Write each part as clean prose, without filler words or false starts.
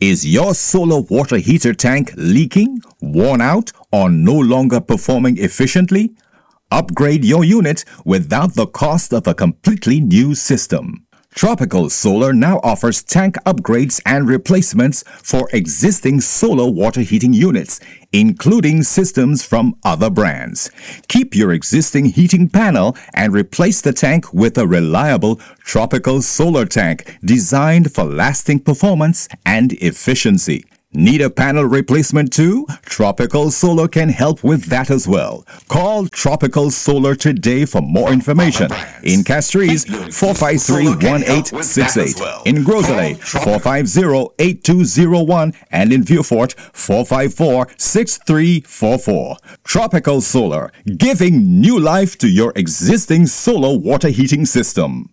Is your solar water heater tank leaking, worn out, or no longer performing efficiently? Upgrade your unit without the cost of a completely new system. Tropical Solar now offers tank upgrades and replacements for existing solar water heating units, including systems from other brands. Keep your existing heating panel and replace the tank with a reliable Tropical Solar tank designed for lasting performance and efficiency. Need a panel replacement too? Tropical Solar can help with that as well. Call Tropical Solar today for more information. In Castries, 453-1868. In Groselet, 450-8201. And in Vieux-Fort, 454-6344. Tropical Solar, giving new life to your existing solar water heating system.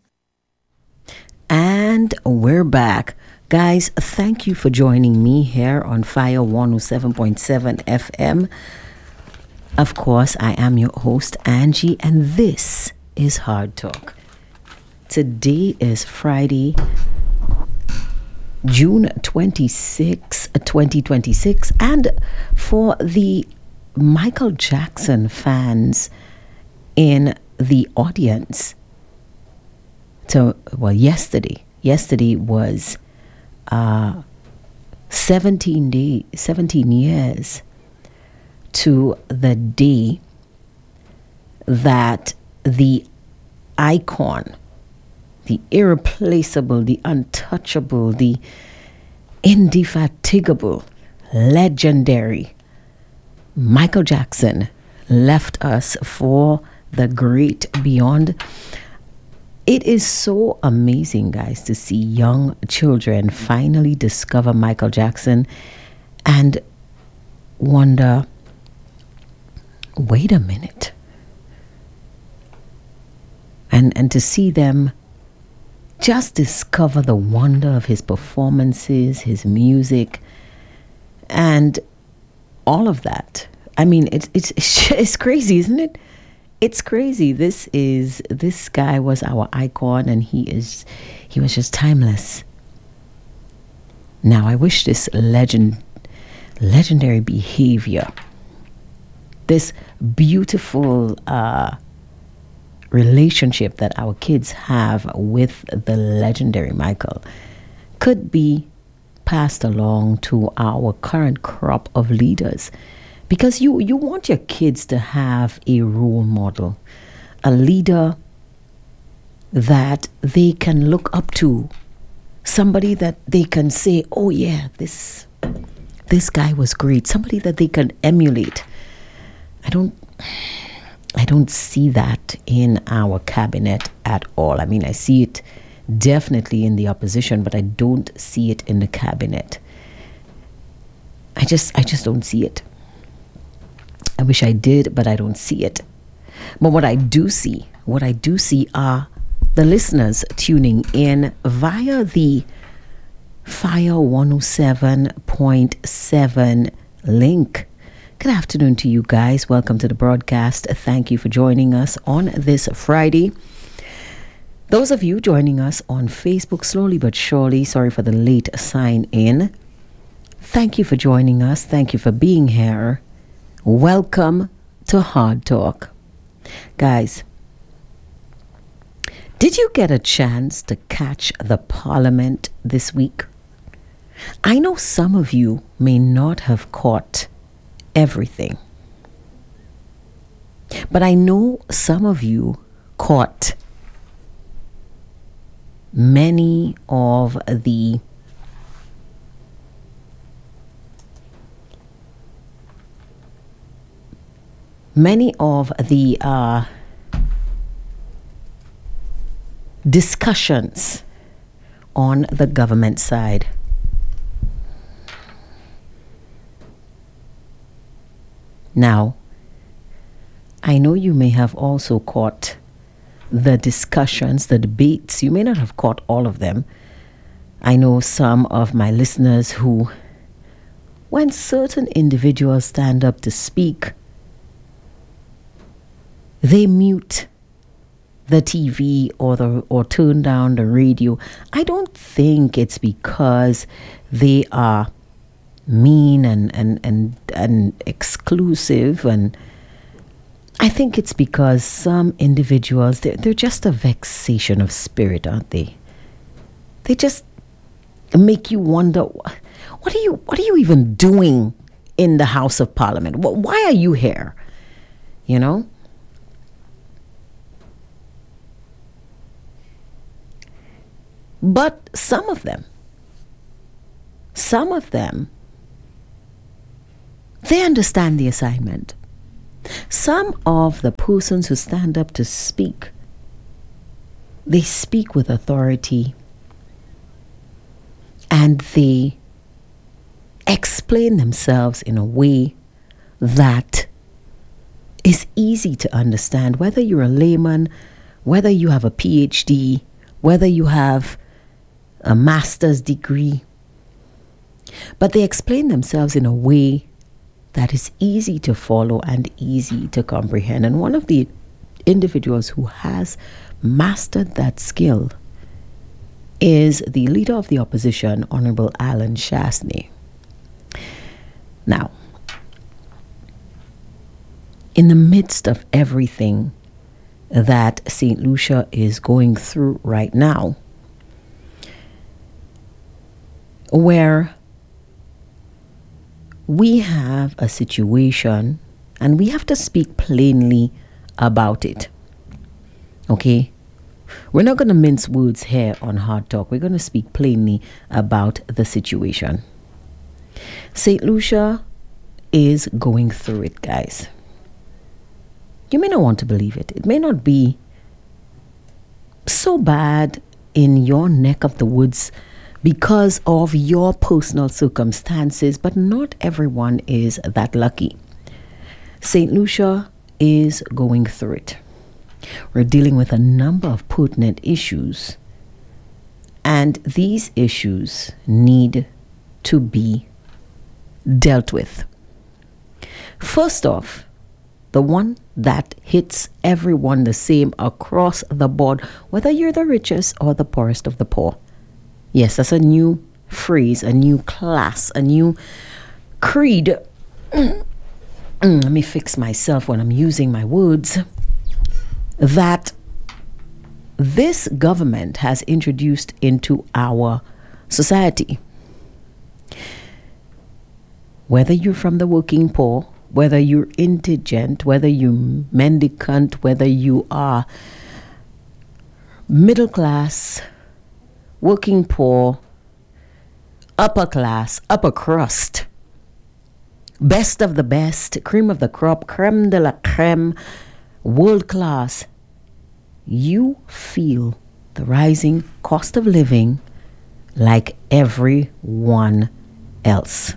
And we're back. Guys, thank you for joining me here on Fire 107.7 FM. Of course, I am your host, Angie, and this is Hard Talk. Today is Friday, June 26, 2026, and for the Michael Jackson fans in the audience, yesterday was 17 years to the day that the icon, the irreplaceable, the untouchable, the indefatigable, legendary Michael Jackson left us for the great beyond. It is so amazing, guys, to see young children finally discover Michael Jackson and wonder, wait a minute. And to see them just discover the wonder of his performances, his music, and all of that. I mean, it's crazy, isn't it? It's crazy. This guy was our icon, and he was just timeless. Now, I wish this legendary behavior, this beautiful relationship that our kids have with the legendary Michael, could be passed along to our current crop of leaders. Because you want your kids to have a role model, a leader that they can look up to, somebody that they can say, oh yeah, this guy was great, somebody that they can emulate. I don't see that in our cabinet at all. I mean, I see it definitely in the opposition, but I don't see it in the cabinet. I just don't see it. I wish I did, but I don't see it. But what I do see are the listeners tuning in via the Fire 107.7 link. Good afternoon to you guys. Welcome to the broadcast. Thank you for joining us on this Friday. Those of you joining us on Facebook, slowly but surely, sorry for the late sign in. Thank you for joining us. Thank you for being here. Welcome to Hard Talk. Guys, did you get a chance to catch the Parliament this week? I know some of you may not have caught everything, but I know some of you caught many of the discussions on the government side. Now, I know you may have also caught the discussions, the debates. You may not have caught all of them. I know some of my listeners who, when certain individuals stand up to speak, they mute the TV or turn down the radio, I don't think it's because they are mean and exclusive, and I think it's because some individuals, they're just a vexation of spirit, aren't they? They just make you wonder, what are you even doing in the House of Parliament? Why are you here? You know? But some of them, they understand the assignment. Some of the persons who stand up to speak, they speak with authority and they explain themselves in a way that is easy to understand, whether you're a layman, whether you have a PhD, whether you have a master's degree. But they explain themselves in a way that is easy to follow and easy to comprehend. And one of the individuals who has mastered that skill is the leader of the opposition, Honorable Alan Chastanet. Now, in the midst of everything that St. Lucia is going through right now, where we have a situation and we have to speak plainly about it. Okay? We're not going to mince words here on Hard Talk. We're going to speak plainly about the situation. St. Lucia is going through it, guys. You may not want to believe it. It may not be so bad in your neck of the woods because of your personal circumstances, but not everyone is that lucky. St. Lucia is going through it. We're dealing with a number of pertinent issues, and these issues need to be dealt with. First off, the one that hits everyone the same across the board, whether you're the richest or the poorest of the poor. Yes, that's a new phrase, a new class, a new creed. Let me fix myself when I'm using my words. That this government has introduced into our society. Whether you're from the working poor, whether you're indigent, whether you're mendicant, whether you are middle class, working poor, upper class, upper crust, best of the best, cream of the crop, creme de la creme, world class, you feel the rising cost of living like everyone else.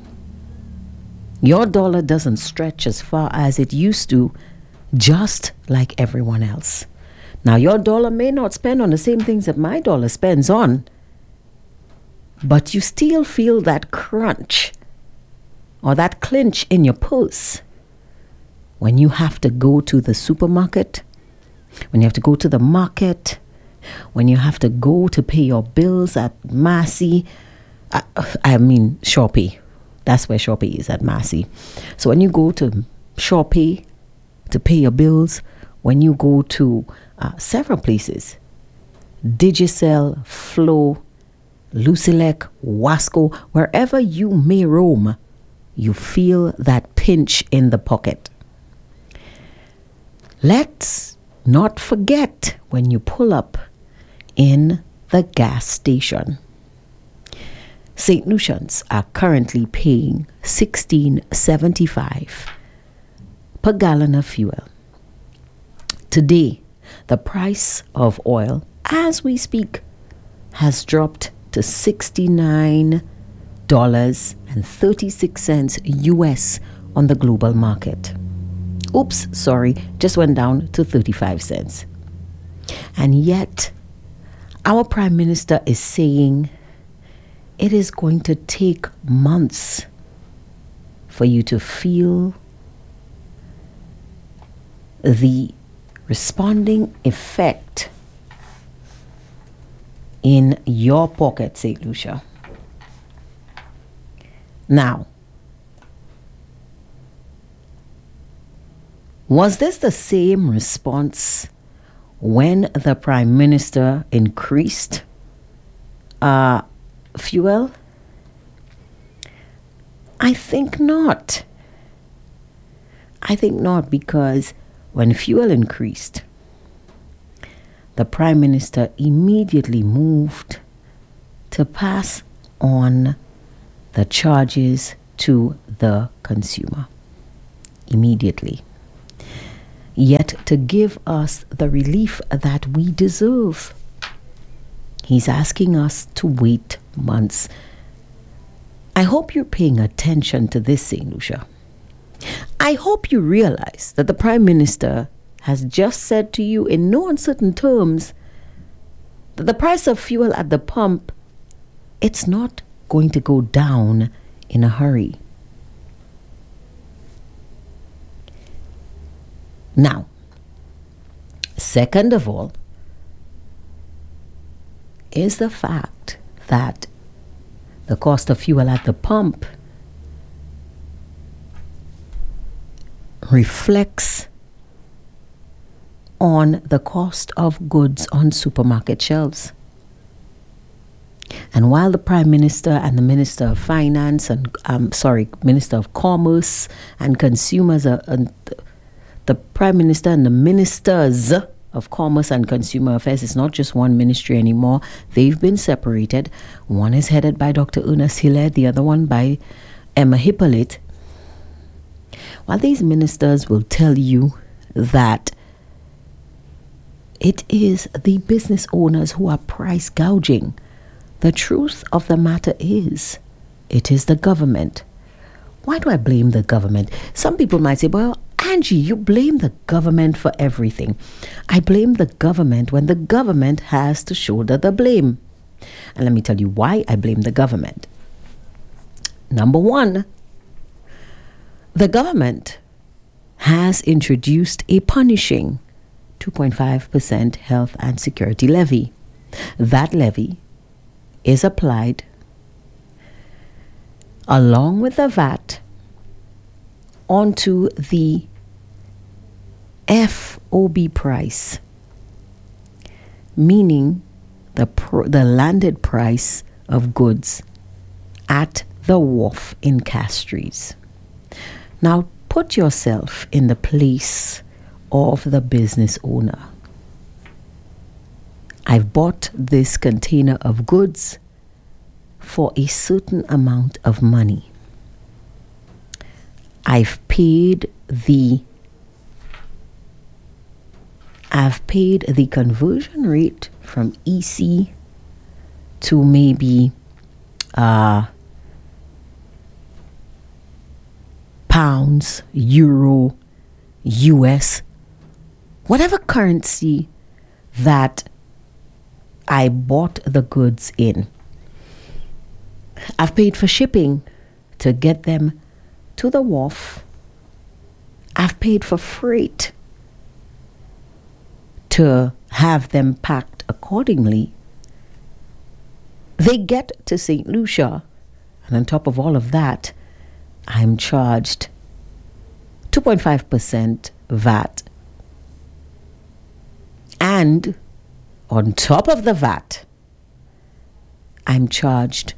Your dollar doesn't stretch as far as it used to, just like everyone else. Now, your dollar may not spend on the same things that my dollar spends on, but you still feel that crunch or that clinch in your purse when you have to go to the supermarket, when you have to go to the market, when you have to go to pay your bills at Massy, Shopee. That's where Shopee is, at Massy. So when you go to Shopee to pay your bills, when you go to several places, Digicel, Flow, Lucilec, Wasco, wherever you may roam, you feel that pinch in the pocket. Let's not forget when you pull up in the gas station. St. Lucians are currently paying $16.75 per gallon of fuel. Today, the price of oil, as we speak, has dropped to $69.36 US on the global market. Oops, sorry, just went down to 35 cents. And yet, our Prime Minister is saying it is going to take months for you to feel the responding effect in your pocket, St. Lucia. Now, was this the same response when the Prime Minister increased fuel? I think not. I think not, because when fuel increased, the Prime Minister immediately moved to pass on the charges to the consumer. Immediately. Yet to give us the relief that we deserve, he's asking us to wait months. I hope you're paying attention to this, St. Lucia. I hope you realize that the Prime Minister has just said to you in no uncertain terms that the price of fuel at the pump, it's not going to go down in a hurry. Now, second of all, is the fact that the cost of fuel at the pump reflects on the cost of goods on supermarket shelves. And while the Prime Minister and the Minister of Finance and Minister of Commerce and Consumers the Prime Minister and the Ministers of Commerce and Consumer Affairs, it's not just one ministry anymore. They've been separated. One is headed by Dr. Ernest Hiller, the other one by Emma Hippolyte. While these ministers will tell you that it is the business owners who are price gouging, the truth of the matter is, it is the government. Why do I blame the government? Some people might say, well, Angie, you blame the government for everything. I blame the government when the government has to shoulder the blame. And let me tell you why I blame the government. Number one, the government has introduced a punishing 2.5% health and security levy. That levy is applied along with the VAT onto the FOB price, meaning the landed price of goods at the wharf in Castries. Now put yourself in the place of the business owner. I've bought this container of goods for a certain amount of money. I've paid the conversion rate from EC to maybe pounds, euro, US, whatever currency that I bought the goods in. I've paid for shipping to get them to the wharf. I've paid for freight to have them packed accordingly. They get to St. Lucia, and on top of all of that, I'm charged 2.5% VAT. And on top of the VAT, I'm charged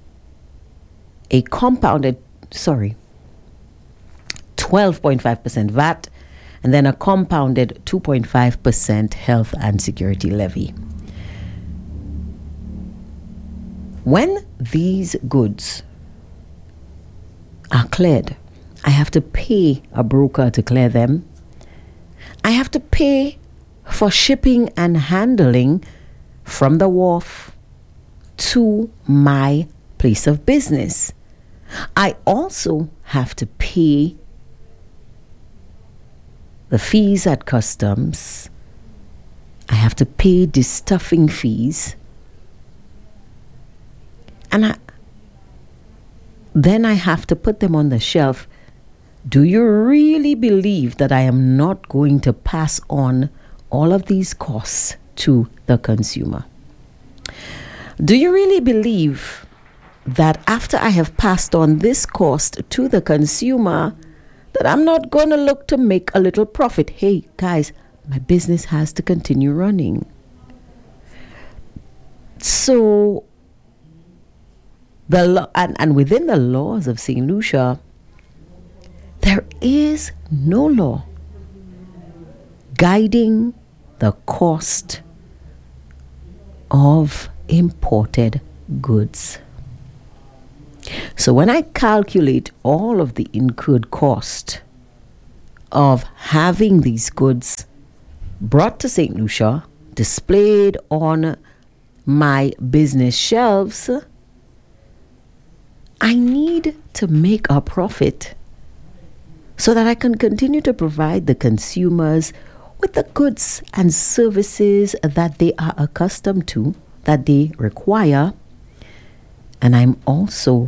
a compounded, 12.5% VAT, and then a compounded 2.5% health and security levy. When these goods are cleared, I have to pay a broker to clear them. I have to pay for shipping and handling from the wharf to my place of business. I also have to pay the fees at customs. I have to pay the stuffing fees. And then I have to put them on the shelf Do you really believe that I am not going to pass on all of these costs to the consumer? Do you really believe that after I have passed on this cost to the consumer, that I'm not going to look to make a little profit? Hey, guys, my business has to continue running. So, and within the laws of St. Lucia, there is no law guiding the cost of imported goods. So when I calculate all of the incurred cost of having these goods brought to St. Lucia, displayed on my business shelves, I need to make a profit so that I can continue to provide the consumers with the goods and services that they are accustomed to, that they require. And I'm also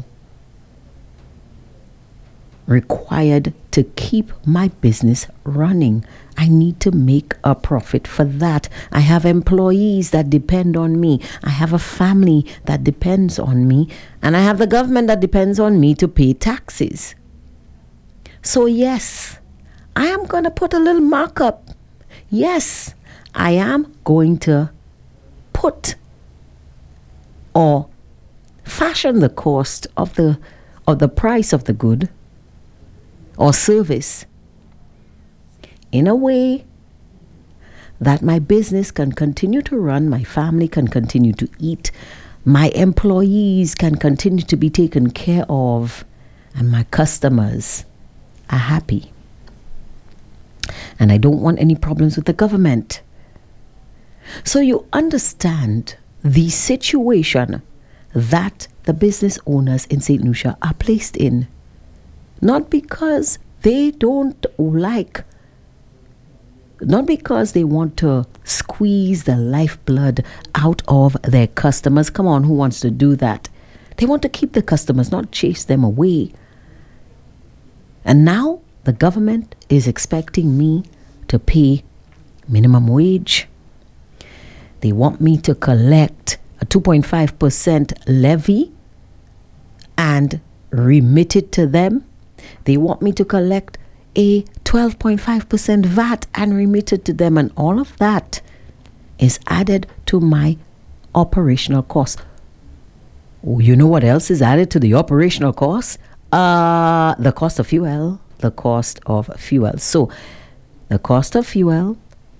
required to keep my business running. I need to make a profit for that. I have employees that depend on me. I have a family that depends on me. And I have the government that depends on me to pay taxes. So yes, I am going to put a little markup. Yes, I am going to put or fashion the cost of the price of the good or service in a way that my business can continue to run, my family can continue to eat, my employees can continue to be taken care of, and my customers are happy. And I don't want any problems with the government. So you understand the situation that the business owners in St. Lucia are placed in. Not because they don't like, not because they want to squeeze the lifeblood out of their customers. Come on, who wants to do that? They want to keep the customers, not chase them away. And now the government is expecting me to pay minimum wage. They want me to collect a 2.5% levy and remit it to them. They want me to collect a 12.5% VAT and remit it to them. And all of that is added to my operational costs. Oh, you know what else is added to the operational costs? The cost of fuel. The cost of fuel. So the cost of fuel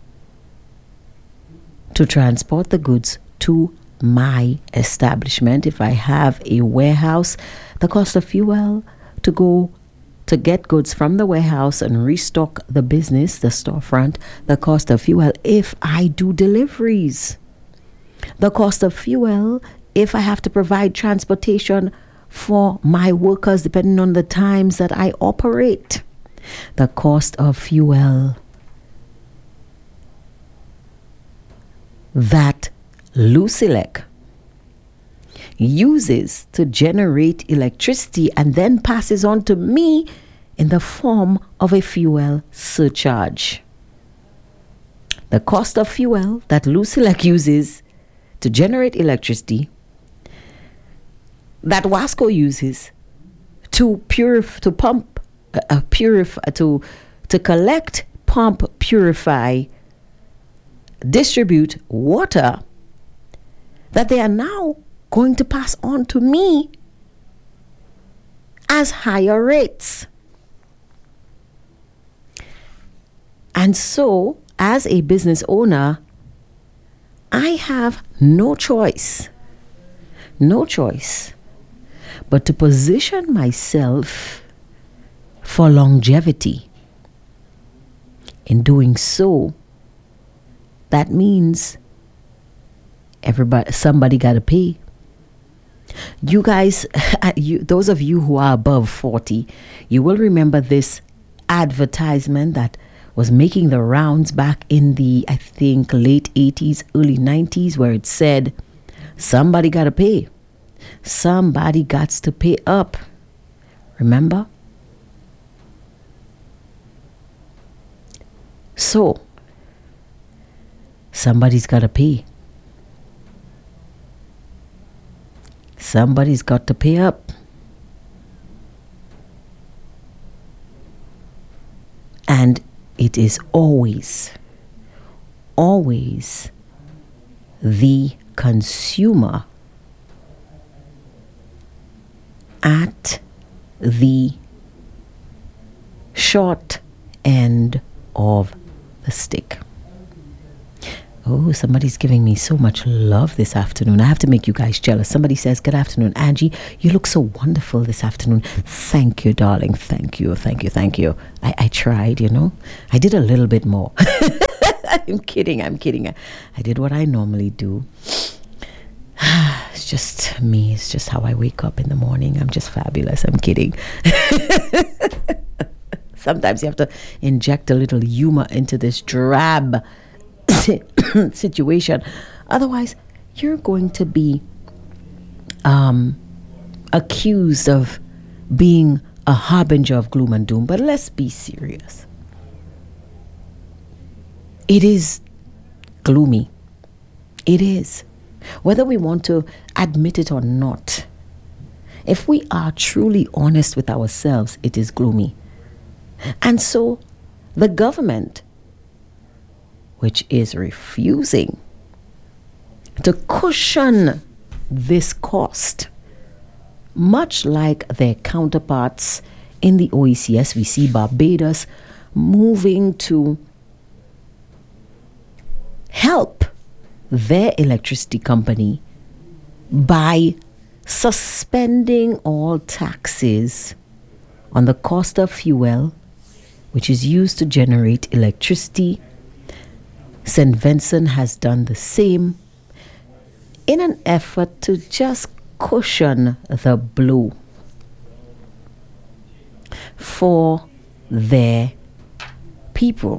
to transport the goods to my establishment. If I have a warehouse, the cost of fuel to go to get goods from the warehouse and restock the business, the storefront, the cost of fuel if I do deliveries, the cost of fuel if I have to provide transportation for my workers depending on the times that I operate, the cost of fuel that Lusilec uses to generate electricity and then passes on to me in the form of a fuel surcharge. The cost of fuel that Lusilec uses to generate electricity that Wasco uses to collect, pump, purify, distribute water, that they are now going to pass on to me as higher rates. And so, as a business owner, I have no choice but to position myself for longevity. In doing so, that means somebody got to pay. You guys, those of you who are above 40, you will remember this advertisement that was making the rounds back in the, I think, late 80s, early 90s, where it said, somebody got to pay. Somebody got to pay up. Remember? So, somebody's got to pay. Somebody's got to pay up. And it is always the consumer at the short end of the stick. Oh, somebody's giving me so much love this afternoon. I have to make you guys jealous. Somebody says, good afternoon, Angie. You look so wonderful this afternoon. Thank you, darling. Thank you. I tried, I did a little bit more. I'm kidding. I did what I normally do. It's just me. It's just how I wake up in the morning. I'm just fabulous. I'm kidding. Sometimes you have to inject a little humor into this drab situation. Otherwise, you're going to be accused of being a harbinger of gloom and doom. But let's be serious. It is gloomy. It is. Whether we want to admit it or not, if we are truly honest with ourselves, it is gloomy. And so the government, which is refusing to cushion this cost, much like their counterparts in the OECS, we see Barbados moving to help their electricity company by suspending all taxes on the cost of fuel, which is used to generate electricity. St. Vincent has done the same in an effort to just cushion the blow for their people.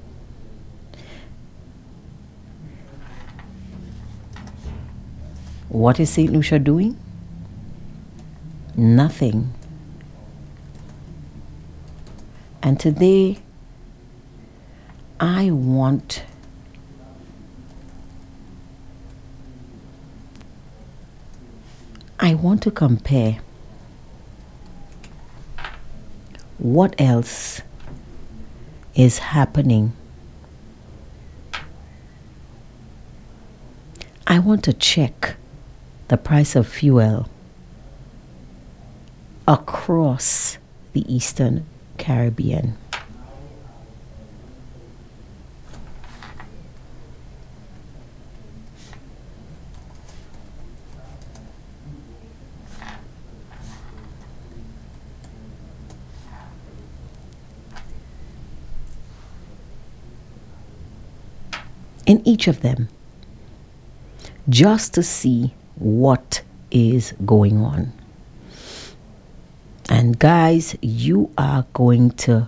What is St. Lucia doing? Nothing. And today, I want to compare what else is happening. I want to check the price of fuel across the Eastern Caribbean. In each of them, just to see what is going on. And guys, you are going to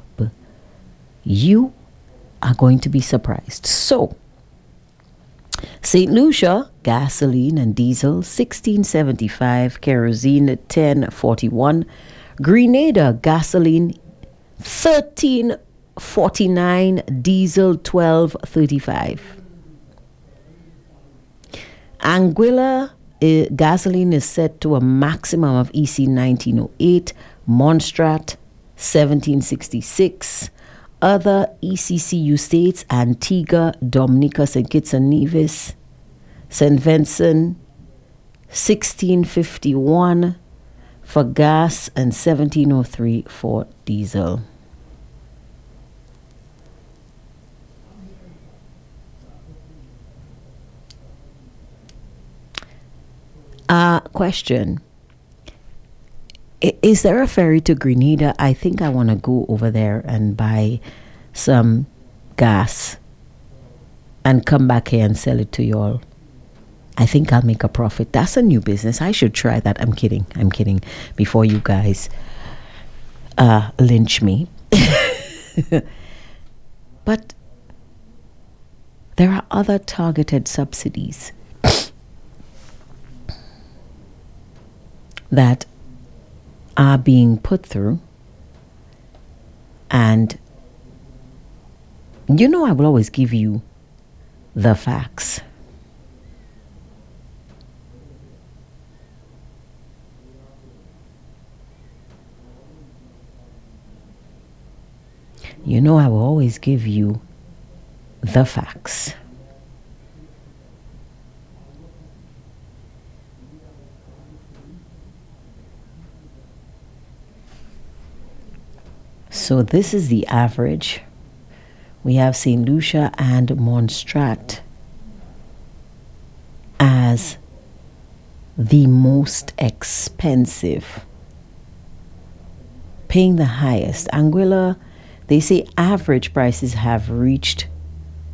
be surprised. So, St. Lucia, gasoline and diesel, $16.75, kerosene, $10.41, Grenada, gasoline, $13.49, diesel, $12.35. Anguilla, gasoline is set to a maximum of EC 1908, Montserrat 1766. Other ECCU states: Antigua, Dominica, St. Kitts and Nevis, St. Vincent 1651 for gas and 1703 for diesel. Question. Is there a ferry to Grenada? I think I want to go over there and buy some gas and come back here and sell it to y'all. I think I'll make a profit. That's a new business. I should try that. I'm kidding. Before you guys lynch me. But there are other targeted subsidies that are being put through, and You know, I will always give you the facts. You know, I will always give you the facts. So this is the average. We have St. Lucia and Montserrat as the most expensive, paying the highest. Anguilla, they say average prices have reached